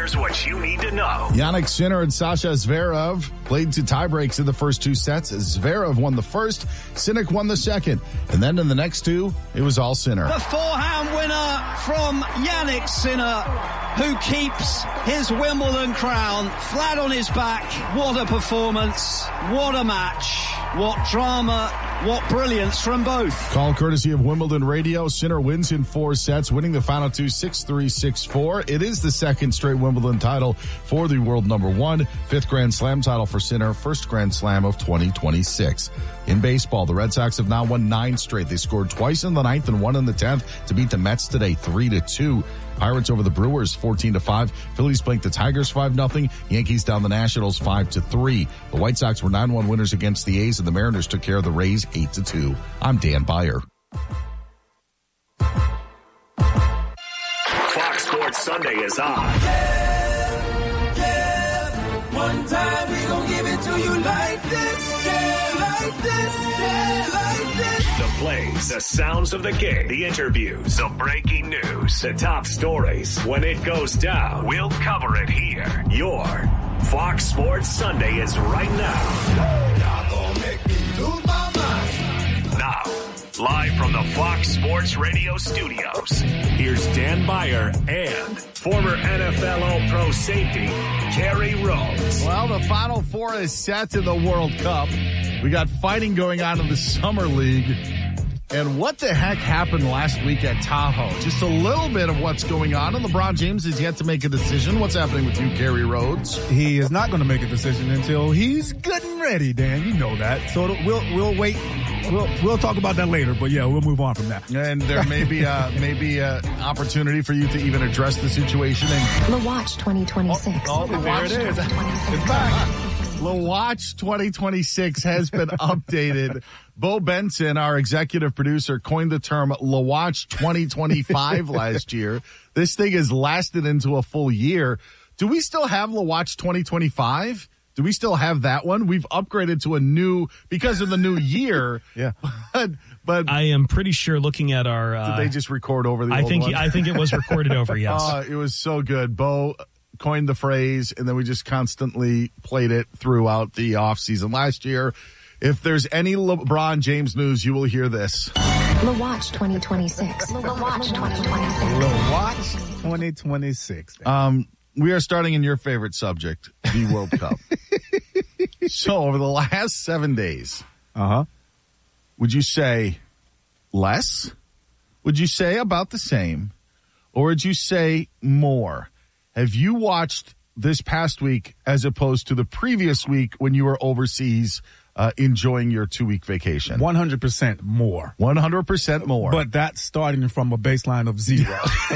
Here's what you need to know. Jannik Sinner and Sasha Zverev played to tiebreaks in the first two sets. Zverev won the first, Sinner won the second. And then in the next two, it was all Sinner. The forehand winner from Jannik Sinner, who keeps his Wimbledon crown flat on his back. What a performance. What a match. What drama. What brilliance from both. Call courtesy of Wimbledon Radio. Sinner wins in 4 sets, winning the final two 6-3, 6-4. It is the second straight Wimbledon title for the world number one. 5th Grand Slam title for Sinner, first Grand Slam of 2026. In baseball, the Red Sox have now won 9 straight. They scored twice in the 9th and 1 in the 10th to beat the Mets today 3-2. Pirates over the Brewers 14-5. Phillies blanked the Tigers 5-0. Yankees down the Nationals 5-3. The White Sox were 9-1 winners against the A's, and the Mariners took care of the Rays 8-2. I'm Dan Beyer. Fox Sports Sunday is on. Yeah. One time we gon' give it to you like this. Yeah, like this. Yeah, like this. The plays, the sounds of the game, the interviews, the breaking news, the top stories. When it goes down, we'll cover it here. Your Fox Sports Sunday is right now. Y'all gon' make me lose my mind. Now, live from the Fox Sports Radio studios, here's Dan Beyer and former NFL All-Pro safety, Kerry Rhodes. Well, the Final Four is set in the World Cup. We got fighting going on in the Summer League. And what the heck happened last week at Tahoe? Just a little bit of what's going on. And LeBron James has yet to make a decision. What's happening with you, Kerry Rhodes? He is not going to make a decision until he's good and ready, Dan. You know that. So we'll wait. We'll talk about that later. But yeah, we'll move on from that. And there may be a opportunity for you to even address the situation. The Watch 2026. Oh, there it is. It's back. The Watch 2026 has been updated. Bo Benson, our executive producer, coined the term La Watch 2025 last year. This thing has lasted into a full year. Do we still have La Watch 2025? Do we still have that one? We've upgraded to a new, because of the new year. Yeah. But I am pretty sure looking at our... did they just record over the old one? I think it was recorded over, yes. It was so good. Bo coined the phrase, and then we just constantly played it throughout the offseason last year. If there's any LeBron James news, you will hear this. The Watch 2026. The Watch 2026. The Watch 2026. We are starting in your favorite subject, the World Cup. So over the last 7 days, would you say less? Would you say about the same? Or would you say more? Have you watched this past week as opposed to the previous week when you were overseas enjoying your 2-week vacation? 100% more. 100% more. But that's starting from a baseline of 0.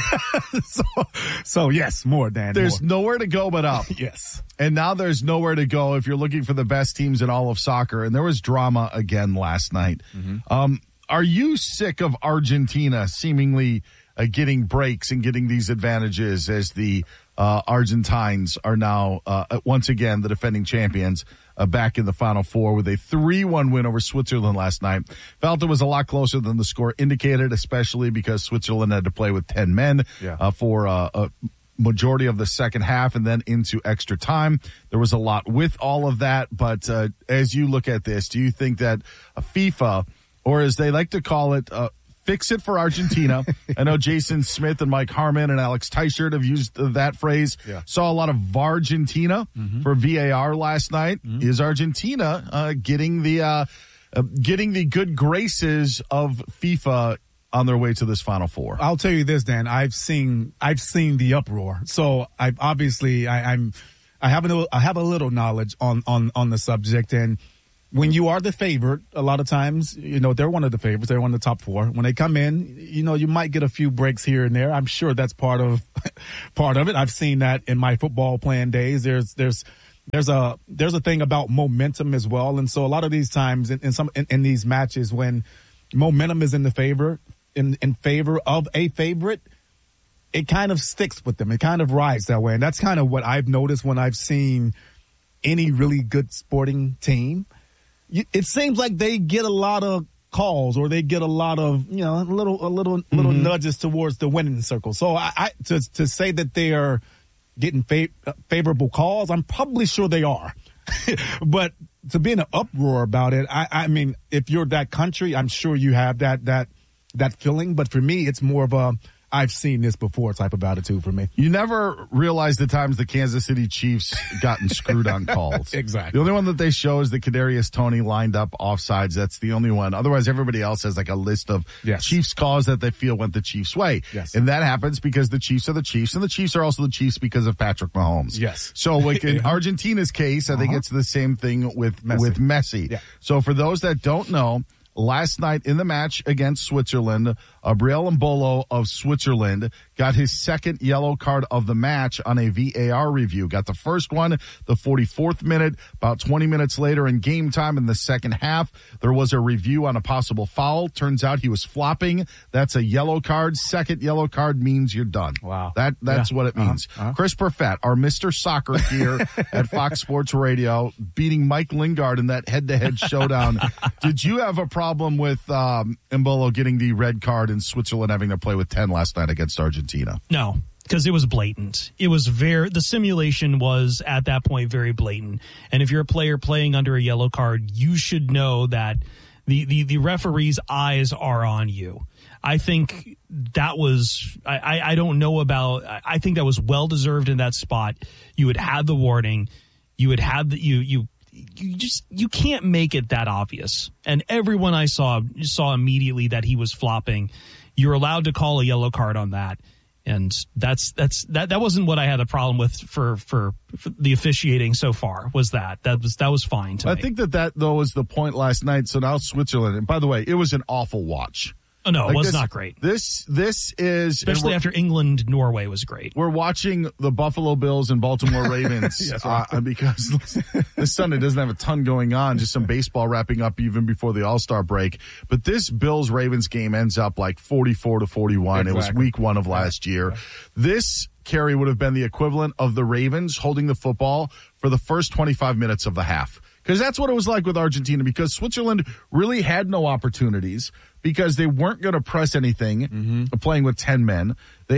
so yes, more, Dan. There's more. nowhere to go but up. Yes. And now there's nowhere to go if you're looking for the best teams in all of soccer. And there was drama again last night. Mm-hmm. Are you sick of Argentina seemingly getting breaks and getting these advantages as the Argentines are now once again the defending champions back in the Final Four with a 3-1 win over Switzerland last night? Felt it was a lot closer than the score indicated, especially because Switzerland had to play with 10 men for a majority of the second half and then into extra time. There was a lot with all of that. But as you look at this, do you think that FIFA, or as they like to call it, fix it for Argentina? I know Jason Smith and Mike Harmon and Alex Teichert have used that phrase. Yeah. Saw a lot of VARgentina for VAR last night. Is Argentina getting the good graces of FIFA on their way to this Final Four? I'll tell you this, Dan. I've seen the uproar. So I have a little knowledge on the subject. And when you are the favorite, a lot of times, they're one of the favorites. They're one of the top 4. When they come in, you might get a few breaks here and there. I'm sure that's part of it. I've seen that in my football playing days. There's a thing about momentum as well. And so a lot of these times in these matches, when momentum is in favor of a favorite, it kind of sticks with them. It kind of rides that way. And that's kind of what I've noticed when I've seen any really good sporting team. It seems like they get a lot of calls, or they get a lot of, little nudges towards the winning circle. So to say that they are getting favorable calls? I'm probably sure they are. But to be in an uproar about it, I mean, if you're that country, I'm sure you have that feeling. But for me, it's more of a I've seen this before type of attitude for me. You never realize the times the Kansas City Chiefs gotten screwed on calls. Exactly. The only one that they show is the Kadarius Toney lined up offsides. That's the only one. Otherwise, everybody else has like a list of Chiefs calls that they feel went the Chiefs' way. Yes. And that happens because the Chiefs are the Chiefs, and the Chiefs are also the Chiefs because of Patrick Mahomes. Yes. So like in Argentina's case, I think it's the same thing with Messi. Yeah. So for those that don't know, last night in the match against Switzerland, Breel Embolo of Switzerland got his second yellow card of the match on a VAR review. Got the first one, the 44th minute. About 20 minutes later in game time in the second half, there was a review on a possible foul. Turns out he was flopping. That's a yellow card. Second yellow card means you're done. Wow. That's what it means. Chris Perfett, our Mr. Soccer here at Fox Sports Radio, beating Mike Lingard in that head-to-head showdown. Did you have a problem with Embolo getting the red card and Switzerland having to play with 10 last night against Argentina? No, because it was blatant. It was the simulation was at that point very blatant. And if you're a player playing under a yellow card, you should know that the referee's eyes are on you. I think that was, I don't know about, I think that was well deserved in that spot. You had had the warning. You had had the, you can't make it that obvious. And everyone I saw immediately that he was flopping. You're allowed to call a yellow card on that. And that wasn't what I had a problem with for the officiating so far. That was fine to me. I think that though was the point last night. So now Switzerland, and by the way, it was an awful watch. Oh, no, it was not great. This is especially after England, Norway was great. We're watching the Buffalo Bills and Baltimore Ravens because this Sunday doesn't have a ton going on, just some baseball wrapping up even before the All-Star break. But this Bills-Ravens game ends up like 44-41. Exactly. It was week 1 of last year. Yeah. This, Kerry, would have been the equivalent of the Ravens holding the football for the first 25 minutes of the half. Because that's what it was like with Argentina, because Switzerland really had no opportunities because they weren't going to press anything playing with 10 men.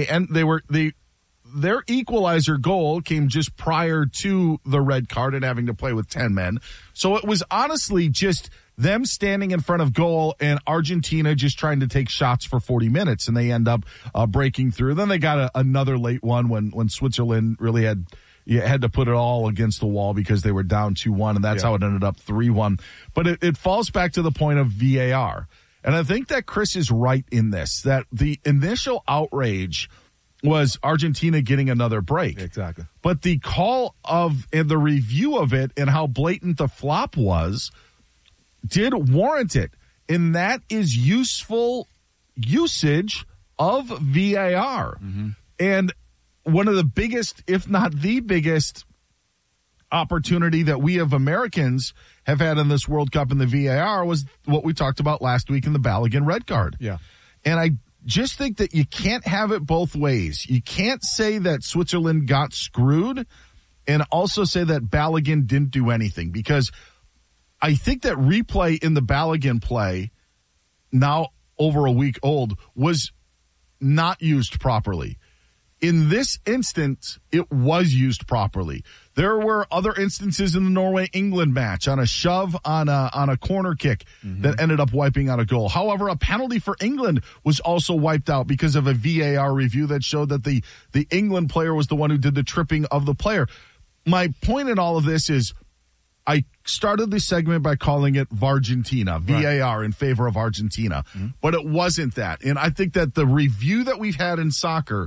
Their equalizer goal came just prior to the red card and having to play with 10 men. So it was honestly just them standing in front of goal and Argentina just trying to take shots for 40 minutes, and they end up breaking through. Then they got another late one when Switzerland really had to put it all against the wall because they were down 2-1, and that's how it ended up 3-1. But it falls back to the point of VAR. And I think that Chris is right in this, that the initial outrage was Argentina getting another break. Exactly. But the call of and the review of it and how blatant the flop was did warrant it. And that is useful usage of VAR. And one of the biggest, if not the biggest, opportunity that we of Americans have had in this World Cup in the VAR was what we talked about last week in the Balogun red card. Yeah. And I just think that you can't have it both ways. You can't say that Switzerland got screwed and also say that Balogun didn't do anything, because I think that replay in the Balogun play, now over a week old, was not used properly. In this instance, it was used properly. There were other instances in the Norway-England match on a shove on a corner kick that ended up wiping out a goal. However, a penalty for England was also wiped out because of a VAR review that showed that the England player was the one who did the tripping of the player. My point in all of this is I started the segment by calling it Vargentina, VAR in favor of Argentina, but it wasn't that. And I think that the review that we've had in soccer,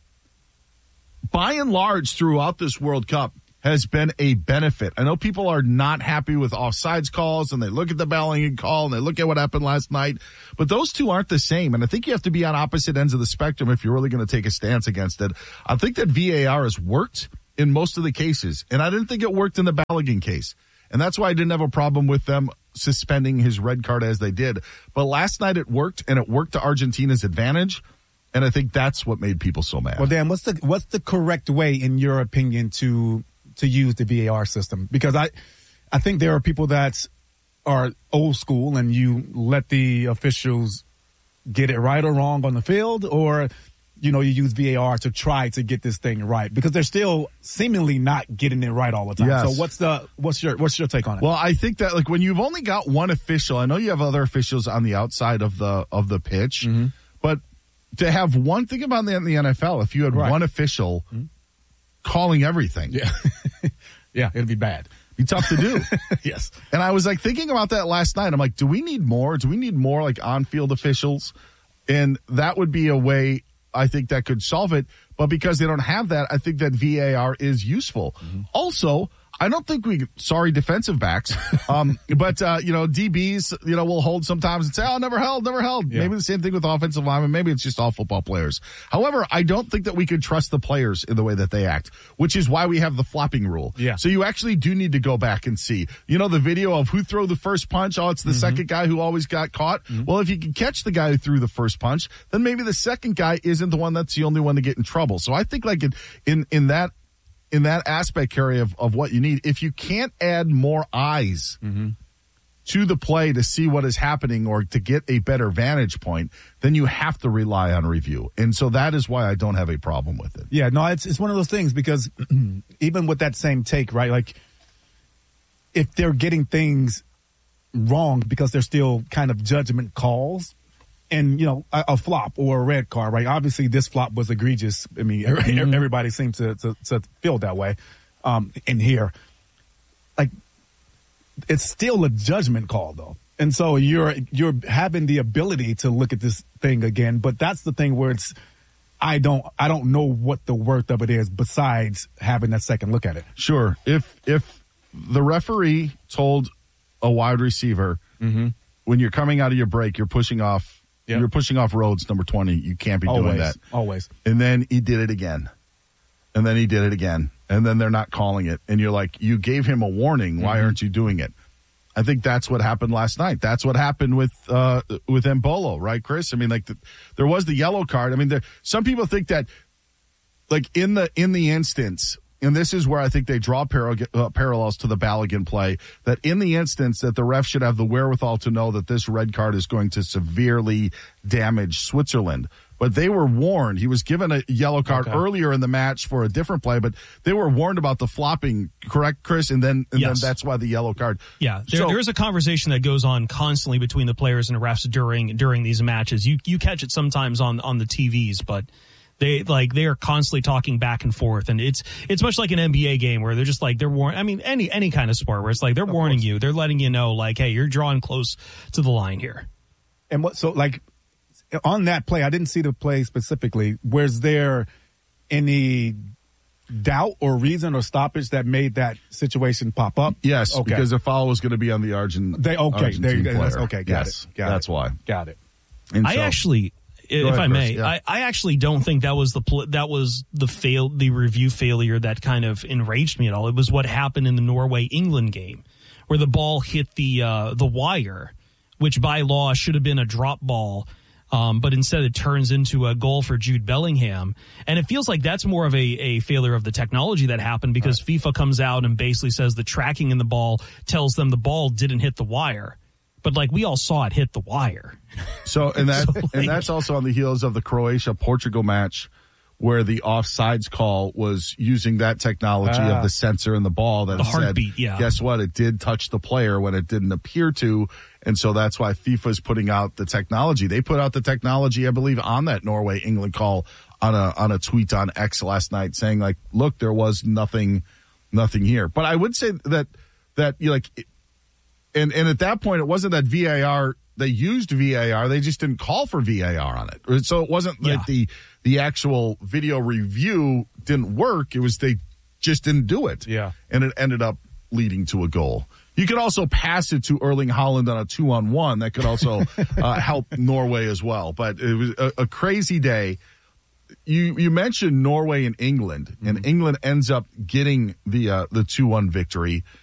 by and large, throughout this World Cup, has been a benefit. I know people are not happy with offsides calls, and they look at the Balogun call, and they look at what happened last night, but those two aren't the same, and I think you have to be on opposite ends of the spectrum if you're really going to take a stance against it. I think that VAR has worked in most of the cases, and I didn't think it worked in the Balogun case, and that's why I didn't have a problem with them suspending his red card as they did. But last night it worked, and it worked to Argentina's advantage. And I think that's what made people so mad. Well, Dan, what's the correct way, in your opinion, to use the VAR system? Because I think there are people that are old school and you let the officials get it right or wrong on the field, or you use VAR to try to get this thing right, because they're still seemingly not getting it right all the time. Yes. So what's your take on it? Well, I think that like when you've only got one official, I know you have other officials on the outside of the pitch, but to have one thing about in the NFL, if you had one official calling everything, yeah, it'd be bad. Be tough to do. Yes. And I was like thinking about that last night. I'm like, do we need more? Do we need more like on-field officials? And that would be a way I think that could solve it. But because they don't have that, I think that VAR is useful. Also, I don't think sorry, defensive backs. But DBs, will hold sometimes and say, oh, never held. Yeah. Maybe the same thing with offensive linemen. Maybe it's just all football players. However, I don't think that we could trust the players in the way that they act, which is why we have the flopping rule. Yeah. So you actually do need to go back and see, the video of who threw the first punch. Oh, it's the second guy who always got caught. Well, if you can catch the guy who threw the first punch, then maybe the second guy isn't the one that's the only one to get in trouble. So I think like in that aspect, Kerry, of what you need, if you can't add more eyes to the play to see what is happening or to get a better vantage point, then you have to rely on review. And so that is why I don't have a problem with it. Yeah, no, it's one of those things, because even with that same take, right, like if they're getting things wrong because they're still kind of judgment calls, and, a flop or a red card, right? Obviously, this flop was egregious. I mean, everybody seemed to feel that way in here. Like, it's still a judgment call, though. And so you're having the ability to look at this thing again, but that's the thing where I don't know what the worth of it is besides having that second look at it. Sure. If the referee told a wide receiver, when you're coming out of your break, you're pushing off Rhodes, number 20. You can't be doing that. Always. And then he did it again. And then he did it again. And then they're not calling it. And you're like, you gave him a warning. Why aren't you doing it? I think that's what happened last night. That's what happened with Embolo, right, Chris? I mean, like there was the yellow card. I mean, some people think that, like in the instance, and this is where I think they draw parallels to the Balogun play, that in the instance that the ref should have the wherewithal to know that this red card is going to severely damage Switzerland. But they were warned. He was given a yellow card earlier in the match for a different play, but they were warned about the flopping, correct, Chris? And then that's why the yellow card. Yeah, there's a conversation that goes on constantly between the players and the refs during these matches. You catch it sometimes on the TVs, but they are constantly talking back and forth, and it's much like an NBA game where they're just like they're warning. I mean, any kind of sport where it's like they're warning you, they're letting you know, like, hey, you're drawing close to the line here. And on that play, I didn't see the play specifically. Was there any doubt or reason or stoppage that made that situation pop up? Yes, because the foul was going to be on the Argentine player. Got it. That's why. Got it. And I actually, if I may, I actually don't think that was the review failure that kind of enraged me at all. It was what happened in the Norway-England game, where the ball hit the wire, which by law should have been a drop ball. But instead it turns into a goal for Jude Bellingham. And it feels like that's more of a failure of the technology that happened, because FIFA comes out and basically says the tracking in the ball tells them the ball didn't hit the wire. But we all saw it hit the wire. So, and that's also on the heels of the Croatia-Portugal match, where the offsides call was using that technology of the sensor in the ball that the heartbeat, guess what? It did touch the player when it didn't appear to. And so that's why FIFA's putting out the technology. They put out the technology, I believe, on that Norway-England call on a tweet on X last night saying, like, look, there was nothing here. But I would say that and at that point, it wasn't that VAR, they used VAR, they just didn't call for VAR on it. So it wasn't like the actual video review didn't work. It was they just didn't do it. Yeah. And it ended up leading to a goal. You could also pass it to Erling Haaland on a 2-on-1. That could also help Norway as well. But it was a crazy day. You mentioned Norway and England, and England ends up getting the 2-1 victory.